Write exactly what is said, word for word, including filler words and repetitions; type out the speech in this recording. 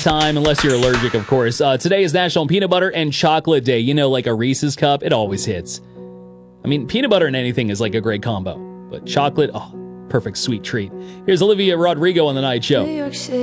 time, unless you're allergic, of course. Uh, today is National Peanut Butter and Chocolate Day. You know, like a Reese's cup, it always hits. I mean, peanut butter and anything is like a great combo. But chocolate, oh, perfect sweet treat. Here's Olivia Rodrigo on The Night Show.